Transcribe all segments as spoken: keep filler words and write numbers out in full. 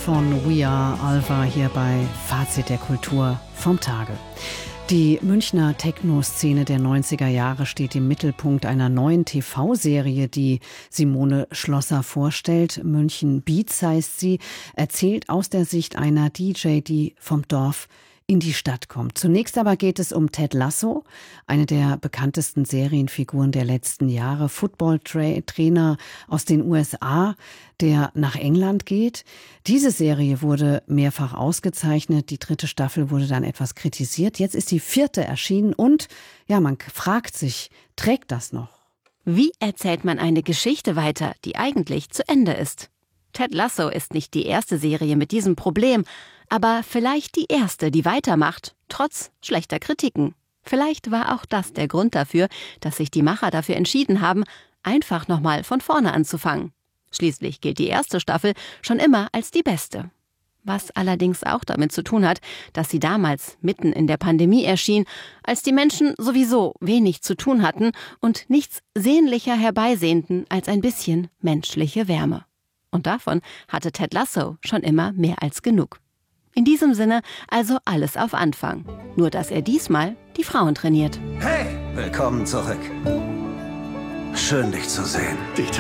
von We Are Alva hier bei Fazit der Kultur vom Tage. Die Münchner Techno-Szene der neunziger Jahre steht im Mittelpunkt einer neuen T V-Serie, die Simone Schlosser vorstellt. München Beats heißt sie, erzählt aus der Sicht einer D J, die vom Dorf in die Stadt kommt. Zunächst aber geht es um Ted Lasso, eine der bekanntesten Serienfiguren der letzten Jahre, Football-Trainer aus den U S A, der nach England geht. Diese Serie wurde mehrfach ausgezeichnet, die dritte Staffel wurde dann etwas kritisiert. Jetzt ist die vierte erschienen und, ja, man fragt sich, trägt das noch? Wie erzählt man eine Geschichte weiter, die eigentlich zu Ende ist? Ted Lasso ist nicht die erste Serie mit diesem Problem, aber vielleicht die erste, die weitermacht, trotz schlechter Kritiken. Vielleicht war auch das der Grund dafür, dass sich die Macher dafür entschieden haben, einfach nochmal von vorne anzufangen. Schließlich gilt die erste Staffel schon immer als die beste. Was allerdings auch damit zu tun hat, dass sie damals mitten in der Pandemie erschien, als die Menschen sowieso wenig zu tun hatten und nichts sehnlicher herbeisehnten als ein bisschen menschliche Wärme. Und davon hatte Ted Lasso schon immer mehr als genug. In diesem Sinne also alles auf Anfang. Nur dass er diesmal die Frauen trainiert. Hey, willkommen zurück. Schön, dich zu sehen. Dieter.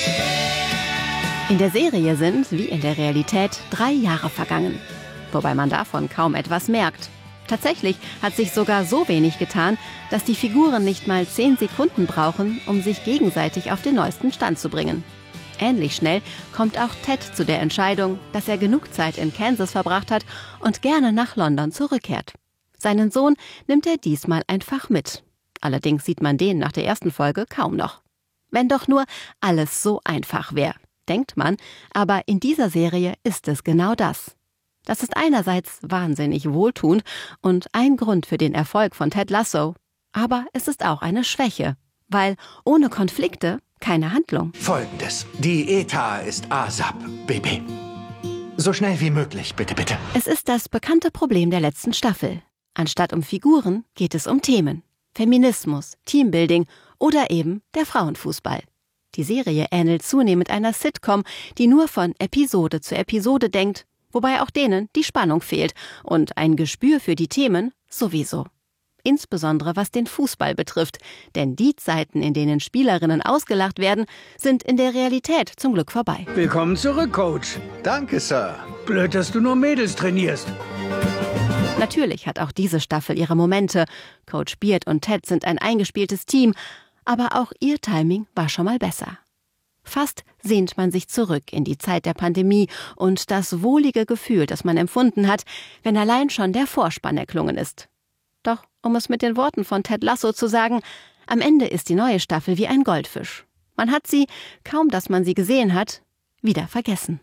In der Serie sind, wie in der Realität, drei Jahre vergangen. Wobei man davon kaum etwas merkt. Tatsächlich hat sich sogar so wenig getan, dass die Figuren nicht mal zehn Sekunden brauchen, um sich gegenseitig auf den neuesten Stand zu bringen. Ähnlich schnell kommt auch Ted zu der Entscheidung, dass er genug Zeit in Kansas verbracht hat und gerne nach London zurückkehrt. Seinen Sohn nimmt er diesmal einfach mit. Allerdings sieht man den nach der ersten Folge kaum noch. Wenn doch nur alles so einfach wäre, denkt man, aber in dieser Serie ist es genau das. Das ist einerseits wahnsinnig wohltuend und ein Grund für den Erfolg von Ted Lasso, aber es ist auch eine Schwäche, weil ohne Konflikte keine Handlung. Folgendes. Die E T A ist ASAP, Baby. So schnell wie möglich, bitte, bitte. Es ist das bekannte Problem der letzten Staffel. Anstatt um Figuren geht es um Themen. Feminismus, Teambuilding oder eben der Frauenfußball. Die Serie ähnelt zunehmend einer Sitcom, die nur von Episode zu Episode denkt, wobei auch denen die Spannung fehlt und ein Gespür für die Themen sowieso. Insbesondere was den Fußball betrifft, denn die Zeiten, in denen Spielerinnen ausgelacht werden, sind in der Realität zum Glück vorbei. Willkommen zurück, Coach. Danke, Sir. Blöd, dass du nur Mädels trainierst. Natürlich hat auch diese Staffel ihre Momente. Coach Beard und Ted sind ein eingespieltes Team, aber auch ihr Timing war schon mal besser. Fast sehnt man sich zurück in die Zeit der Pandemie und das wohlige Gefühl, das man empfunden hat, wenn allein schon der Vorspann erklungen ist. Doch, um es mit den Worten von Ted Lasso zu sagen, am Ende ist die neue Staffel wie ein Goldfisch. Man hat sie, kaum dass man sie gesehen hat, wieder vergessen.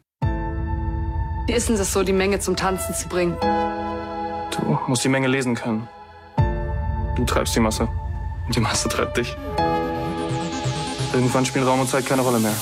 Wie ist denn das so, die Menge zum Tanzen zu bringen? Du musst die Menge lesen können. Du treibst die Masse und die Masse treibt dich. Irgendwann spielen Raum und Zeit keine Rolle mehr.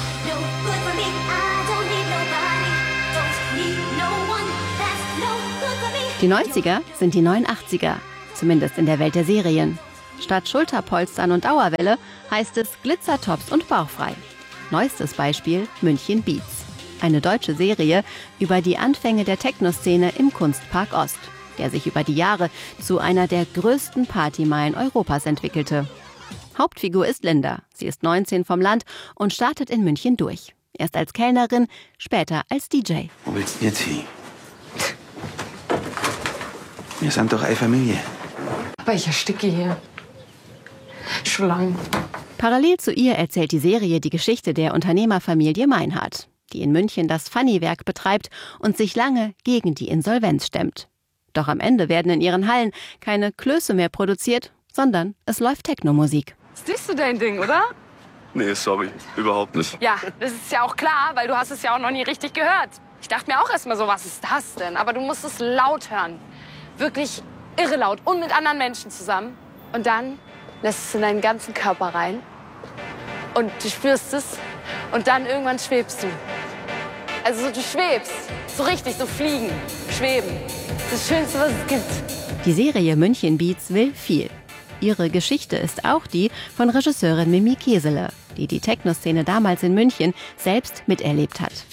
Die neunziger sind die neuen achtziger, zumindest in der Welt der Serien. Statt Schulterpolstern und Dauerwelle heißt es Glitzertops und bauchfrei. Neuestes Beispiel München Beats. Eine deutsche Serie über die Anfänge der Techno-Szene im Kunstpark Ost, der sich über die Jahre zu einer der größten Partymeilen Europas entwickelte. Hauptfigur ist Linda. Sie ist neunzehn vom Land und startet in München durch. Erst als Kellnerin, später als D J. Wo willst du jetzt hin? Wir sind doch eine Familie. Aber ich ersticke hier. Schon lang. Parallel zu ihr erzählt die Serie die Geschichte der Unternehmerfamilie Meinhardt, die in München das Funny-Werk betreibt und sich lange gegen die Insolvenz stemmt. Doch am Ende werden in ihren Hallen keine Klöße mehr produziert, sondern es läuft Techno-Musik. Ist nicht so dein Ding, oder? Nee, sorry, überhaupt nicht. Ja, das ist ja auch klar, weil du hast es ja auch noch nie richtig gehört. Ich dachte mir auch erst mal so, was ist das denn? Aber du musst es laut hören. Wirklich irre laut und mit anderen Menschen zusammen. Und dann lässt es in deinen ganzen Körper rein. Und du spürst es. Und dann irgendwann schwebst du. Also du schwebst. So richtig, so fliegen, schweben. Das Schönste, was es gibt. Die Serie München Beats will viel. Ihre Geschichte ist auch die von Regisseurin Mimi Kesele, die die Techno-Szene damals in München selbst miterlebt hat.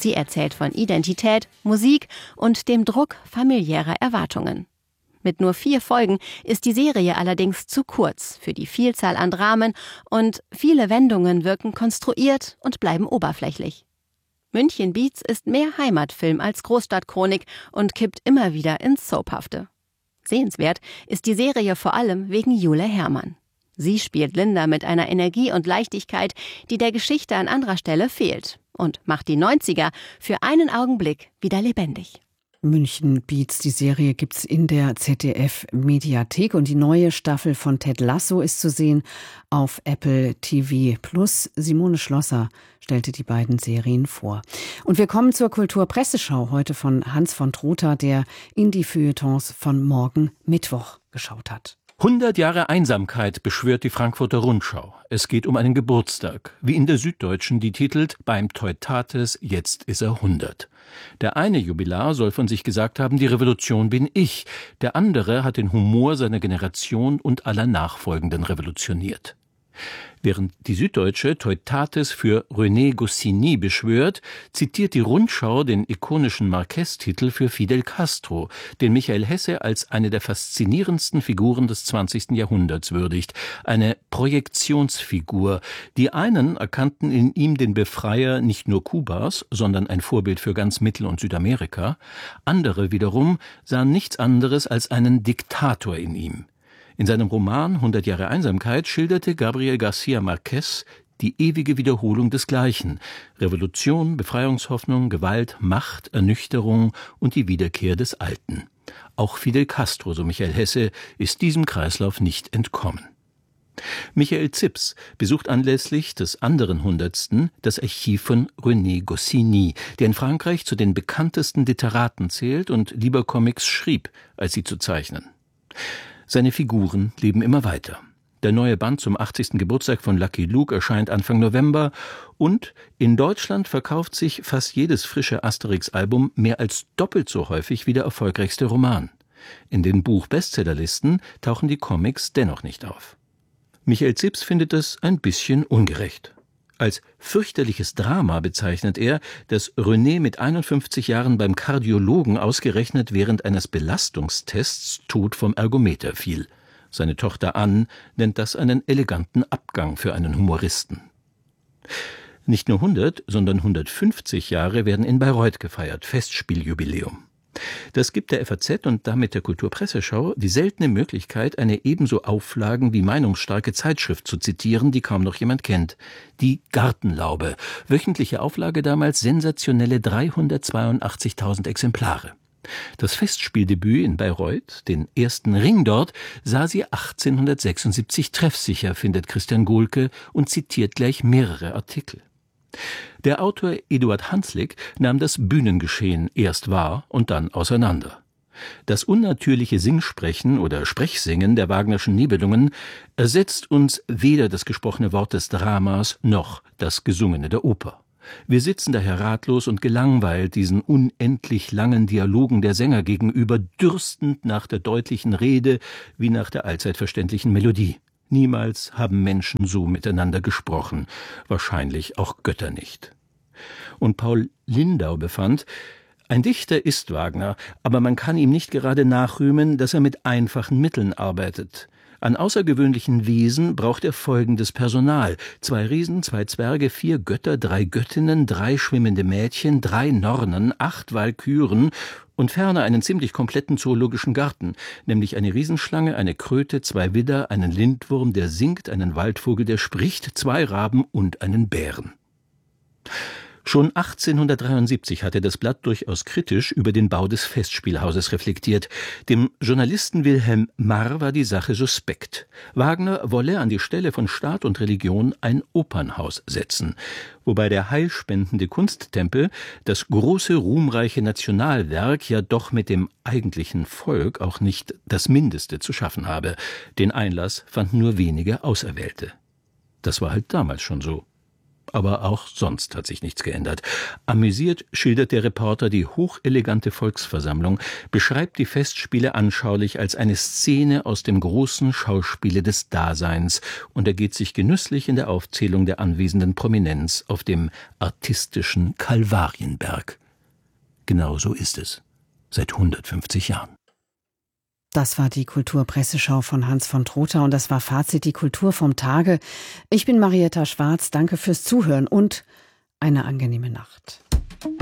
Sie erzählt von Identität, Musik und dem Druck familiärer Erwartungen. Mit nur vier Folgen ist die Serie allerdings zu kurz für die Vielzahl an Dramen und viele Wendungen wirken konstruiert und bleiben oberflächlich. München Beats ist mehr Heimatfilm als Großstadtchronik und kippt immer wieder ins Soaphafte. Sehenswert ist die Serie vor allem wegen Jule Hermann. Sie spielt Linda mit einer Energie und Leichtigkeit, die der Geschichte an anderer Stelle fehlt, und macht die neunziger für einen Augenblick wieder lebendig. München Beats, die Serie gibt's in der Z D F-Mediathek und die neue Staffel von Ted Lasso ist zu sehen auf Apple T V Plus. Simone Schlosser stellte die beiden Serien vor. Und wir kommen zur Kulturpresseschau heute von Hans von Trotha, der in die Feuilletons von morgen Mittwoch geschaut hat. hundert Jahre Einsamkeit beschwört die Frankfurter Rundschau. Es geht um einen Geburtstag, wie in der Süddeutschen, die titelt »Beim Teutates, jetzt ist er hundert«. Der eine Jubilar soll von sich gesagt haben, die Revolution bin ich. Der andere hat den Humor seiner Generation und aller Nachfolgenden revolutioniert. Während die Süddeutsche Teutates für René Goscinny beschwört, zitiert die Rundschau den ikonischen Marquez-Titel für Fidel Castro, den Michael Hesse als eine der faszinierendsten Figuren des zwanzigsten Jahrhunderts würdigt. Eine Projektionsfigur. Die einen erkannten in ihm den Befreier nicht nur Kubas, sondern ein Vorbild für ganz Mittel- und Südamerika. Andere wiederum sahen nichts anderes als einen Diktator in ihm. In seinem Roman hundert Jahre Einsamkeit schilderte Gabriel García Márquez die ewige Wiederholung des Gleichen: Revolution, Befreiungshoffnung, Gewalt, Macht, Ernüchterung und die Wiederkehr des Alten. Auch Fidel Castro, so Michael Hesse, ist diesem Kreislauf nicht entkommen. Michael Zips besucht anlässlich des anderen Hundertsten das Archiv von René Goscinny, der in Frankreich zu den bekanntesten Literaten zählt und lieber Comics schrieb, als sie zu zeichnen. Seine Figuren leben immer weiter. Der neue Band zum achtzigsten Geburtstag von Lucky Luke erscheint Anfang November und in Deutschland verkauft sich fast jedes frische Asterix-Album mehr als doppelt so häufig wie der erfolgreichste Roman. In den Buch-Bestsellerlisten tauchen die Comics dennoch nicht auf. Michael Zips findet es ein bisschen ungerecht. Als fürchterliches Drama bezeichnet er, dass René mit einundfünfzig Jahren beim Kardiologen ausgerechnet während eines Belastungstests tot vom Ergometer fiel. Seine Tochter Anne nennt das einen eleganten Abgang für einen Humoristen. Nicht nur hundert, sondern hundertfünfzig Jahre werden in Bayreuth gefeiert, Festspieljubiläum. Das gibt der F A Z und damit der Kulturpresseschau die seltene Möglichkeit, eine ebenso auflagen- wie meinungsstarke Zeitschrift zu zitieren, die kaum noch jemand kennt. Die Gartenlaube. Wöchentliche Auflage damals sensationelle dreihundertzweiundachtzigtausend Exemplare. Das Festspieldebüt in Bayreuth, den ersten Ring dort, sah sie achtzehnhundertsechsundsiebzig treffsicher, findet Christian Gohlke und zitiert gleich mehrere Artikel. Der Autor Eduard Hanslick nahm das Bühnengeschehen erst wahr und dann auseinander. Das unnatürliche Singsprechen oder Sprechsingen der Wagnerschen Nibelungen ersetzt uns weder das gesprochene Wort des Dramas noch das Gesungene der Oper. Wir sitzen daher ratlos und gelangweilt diesen unendlich langen Dialogen der Sänger gegenüber, dürstend nach der deutlichen Rede wie nach der allzeit verständlichen Melodie. Niemals haben Menschen so miteinander gesprochen, wahrscheinlich auch Götter nicht. Und Paul Lindau befand, ein Dichter ist Wagner, aber man kann ihm nicht gerade nachrühmen, dass er mit einfachen Mitteln arbeitet. An außergewöhnlichen Wesen braucht er folgendes Personal: Zwei Riesen, zwei Zwerge, vier Götter, drei Göttinnen, drei schwimmende Mädchen, drei Nornen, acht Walküren und ferner einen ziemlich kompletten zoologischen Garten, nämlich eine Riesenschlange, eine Kröte, zwei Widder, einen Lindwurm, der singt, einen Waldvogel, der spricht, zwei Raben und einen Bären. Schon achtzehnhundertdreiundsiebzig hatte das Blatt durchaus kritisch über den Bau des Festspielhauses reflektiert. Dem Journalisten Wilhelm Marr war die Sache suspekt. Wagner wolle an die Stelle von Staat und Religion ein Opernhaus setzen, wobei der heilspendende Kunsttempel, das große, ruhmreiche Nationalwerk, ja doch mit dem eigentlichen Volk auch nicht das Mindeste zu schaffen habe. Den Einlass fanden nur wenige Auserwählte. Das war halt damals schon so. Aber auch sonst hat sich nichts geändert. Amüsiert schildert der Reporter die hochelegante Volksversammlung, beschreibt die Festspiele anschaulich als eine Szene aus dem großen Schauspiele des Daseins und ergeht sich genüsslich in der Aufzählung der anwesenden Prominenz auf dem artistischen Kalvarienberg. Genau so ist es. Seit hundertfünfzig Jahren. Das war die Kulturpresseschau von Hans von Trotha und das war Fazit die Kultur vom Tage. Ich bin Marietta Schwarz, danke fürs Zuhören und eine angenehme Nacht.